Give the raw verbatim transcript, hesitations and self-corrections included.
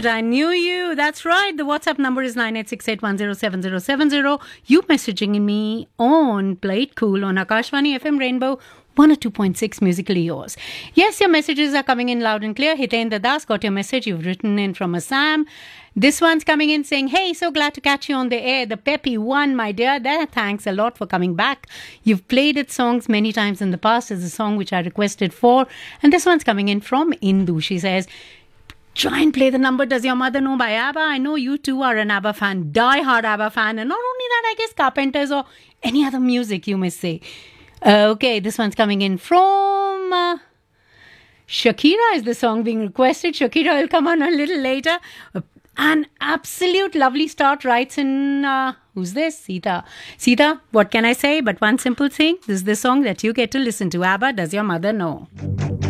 it. I knew you. That's right. The WhatsApp number is nine eight six eight one zero seven zero seven zero. You messaging me on Play It Cool on Akashvani F M Rainbow one oh two point six, musically yours. Yes, your messages are coming in loud and clear. Hitendra Das, got your message. You've written in from Assam. This one's coming in saying, hey, so glad to catch you on the air. The peppy one, my dear. There, thanks a lot for coming back. You've played its songs many times in the past. It's a song which I requested for. And this one's coming in from Indu. She says, try and play the number Does Your Mother Know by ABBA. I know you too are an ABBA fan, die-hard ABBA fan. And not only that, I guess Carpenters or any other music, you may say. Uh, okay, this one's coming in from uh, Shakira. Is the song being requested? Shakira will come on a little later. Uh, An absolute lovely start writes in, uh, who's this? Sita. Sita, what can I say? But one simple thing. This is the song that you get to listen to. ABBA, Does Your Mother Know?